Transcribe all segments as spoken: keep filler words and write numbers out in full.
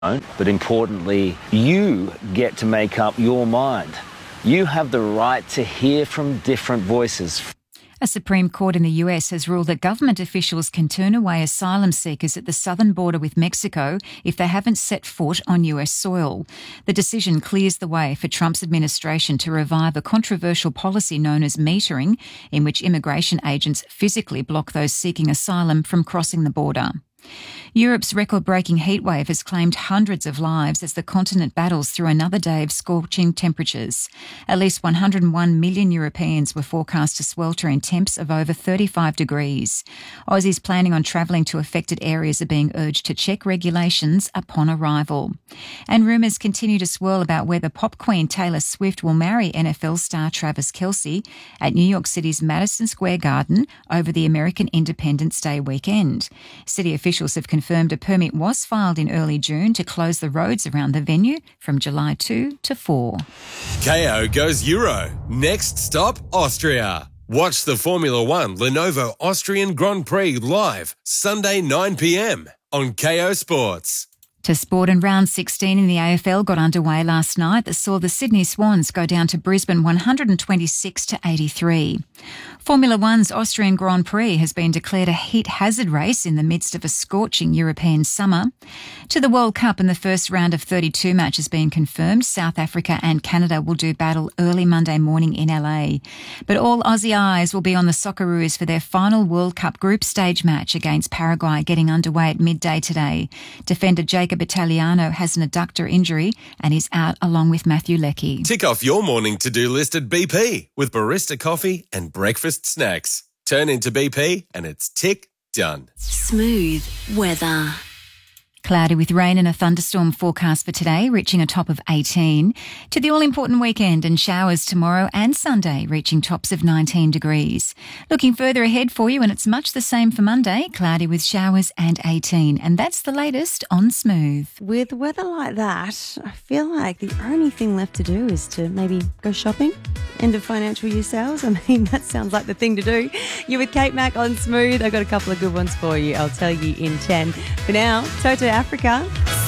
But importantly, you get to make up your mind. You have the right to hear from different voices. A Supreme Court in the U S has ruled that government officials can turn away asylum seekers at the southern border with Mexico if they haven't set foot on U S soil. The decision clears the way for Trump's administration to revive a controversial policy known as metering, in which immigration agents physically block those seeking asylum from crossing the border. Europe's record-breaking heatwave has claimed hundreds of lives as the continent battles through another day of scorching temperatures. At least one hundred one million Europeans were forecast to swelter in temps of over thirty-five degrees. Aussies planning on travelling to affected areas are being urged to check regulations upon arrival. And rumours continue to swirl about whether pop queen Taylor Swift will marry N F L star Travis Kelce at New York City's Madison Square Garden over the American Independence Day weekend. City officials have confirmed a permit was filed in early June to close the roads around the venue from July second to fourth. K O goes Euro. Next stop, Austria. Watch the Formula One Lenovo Austrian Grand Prix live Sunday nine p.m. on K O Sports. To sport, and round sixteen in the A F L got underway last night that saw the Sydney Swans go down to Brisbane one hundred twenty-six to eighty-three. Formula One's Austrian Grand Prix has been declared a heat hazard race in the midst of a scorching European summer. To the World Cup, and the first round of thirty-two matches being confirmed, South Africa and Canada will do battle early Monday morning in L A. But all Aussie eyes will be on the Socceroos for their final World Cup group stage match against Paraguay, getting underway at midday today. Defender Jacob Italiano has an adductor injury and is out along with Matthew Leckie. Tick off your morning to-do list at B P with barista coffee and breakfast snacks. Turn into B P and it's tick done. Smooth weather. Cloudy with rain and a thunderstorm forecast for today, reaching a top of eighteen. To the all-important weekend, and showers tomorrow and Sunday, reaching tops of nineteen degrees. Looking further ahead for you, and it's much the same for Monday, cloudy with showers and eighteen. And that's the latest on Smooth. With weather like that, I feel like the only thing left to do is to maybe go shopping. End of financial year sales. I mean, that sounds like the thing to do. You're with Kate Mack on Smooth. I've got a couple of good ones for you. I'll tell you in ten. For now, Toto Africa.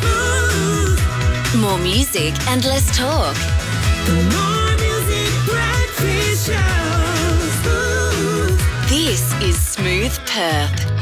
Smooth. More music and less talk. More music, breakfast show. Smooth. This is Smooth Perth.